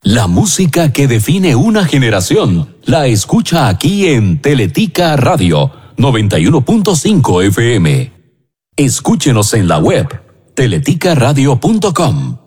La música que define una generación la escucha aquí en Teletica Radio 91.5 FM. Escúchenos en la web teleticaradio.com.